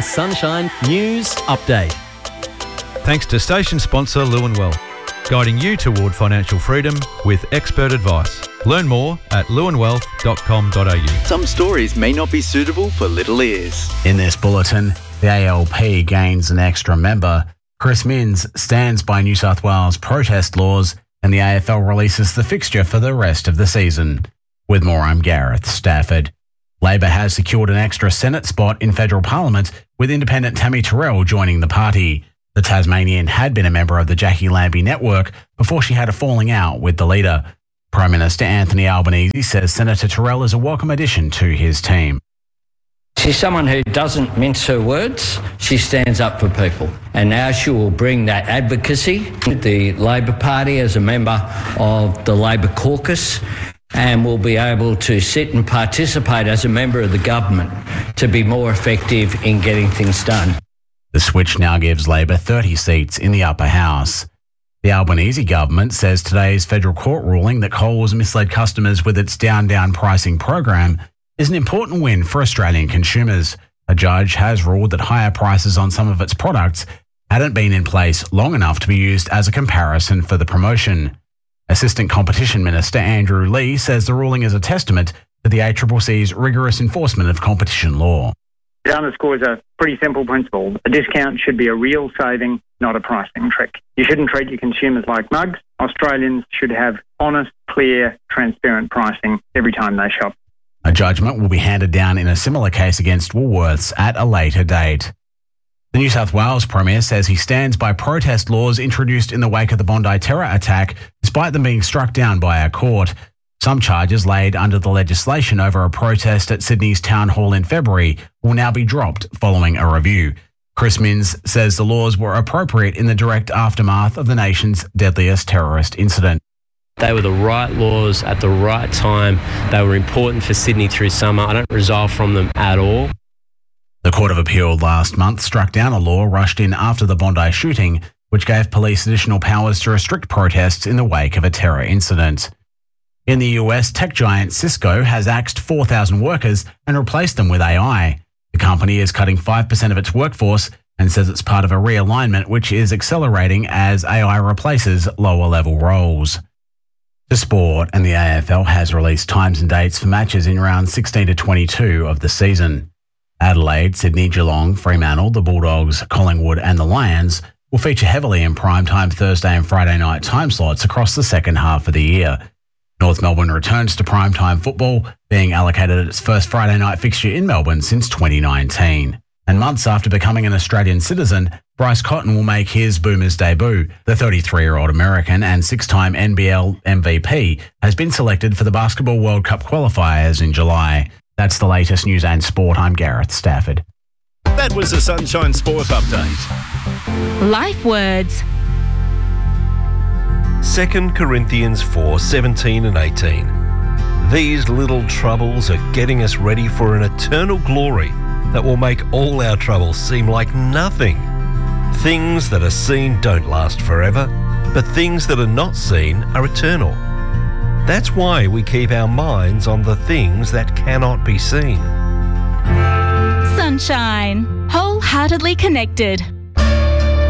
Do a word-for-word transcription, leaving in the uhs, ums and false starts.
a Sunshine News Update. Thanks to station sponsor Lewin Wealth, guiding you toward financial freedom with expert advice. Learn more at lewin wealth dot com dot a u. Some stories may not be suitable for little ears. In this bulletin, the A L P gains an extra member, Chris Minns stands by New South Wales protest laws, and the A F L releases the fixture for the rest of the season. With more, I'm Gareth Stafford. Labor has secured an extra Senate spot in federal parliament, with independent Tammy Terrell joining the party. The Tasmanian had been a member of the Jackie Lambie network before she had a falling out with the leader. Prime Minister Anthony Albanese says Senator Terrell is a welcome addition to his team. She's someone who doesn't mince her words. She stands up for people. And now she will bring that advocacy to the Labor Party as a member of the Labor caucus, and will be able to sit and participate as a member of the government to be more effective in getting things done. The switch now gives Labor thirty seats in the upper house. The Albanese government says today's federal court ruling that Coles misled customers with its down-down pricing program is an important win for Australian consumers. A judge has ruled that higher prices on some of its products hadn't been in place long enough to be used as a comparison for the promotion. Assistant Competition Minister Andrew Lee says the ruling is a testament to the A C C C's rigorous enforcement of competition law. It underscores a pretty simple principle. A discount should be a real saving, not a pricing trick. You shouldn't treat your consumers like mugs. Australians should have honest, clear, transparent pricing every time they shop. A judgment will be handed down in a similar case against Woolworths at a later date. The New South Wales Premier says he stands by protest laws introduced in the wake of the Bondi terror attack, despite them being struck down by a court. Some charges laid under the legislation over a protest at Sydney's Town Hall in February will now be dropped following a review. Chris Minns says the laws were appropriate in the direct aftermath of the nation's deadliest terrorist incident. They were the right laws at the right time. They were important for Sydney through summer. I don't resile from them at all. The Court of Appeal last month struck down a law rushed in after the Bondi shooting, which gave police additional powers to restrict protests in the wake of a terror incident. In the U S, tech giant Cisco has axed four thousand workers and replaced them with A I. The company is cutting five percent of its workforce and says it's part of a realignment which is accelerating as A I replaces lower-level roles. To sport, and the A F L has released times and dates for matches in rounds sixteen to twenty-two of the season. Adelaide, Sydney, Geelong, Fremantle, the Bulldogs, Collingwood and the Lions will feature heavily in primetime Thursday and Friday night time slots across the second half of the year. North Melbourne returns to primetime football, being allocated its first Friday night fixture in Melbourne since twenty nineteen. And months after becoming an Australian citizen, Bryce Cotton will make his Boomers debut. The thirty-three-year-old American and six-time N B L M V P has been selected for the Basketball World Cup qualifiers in July. That's the latest news and sport. I'm Gareth Stafford. That was a Sunshine Sport Update. Life words. Second Corinthians four, seventeen and eighteen. These little troubles are getting us ready for an eternal glory that will make all our troubles seem like nothing. Things that are seen don't last forever, but things that are not seen are eternal. That's why we keep our minds on the things that cannot be seen. Sunshine. Wholeheartedly connected.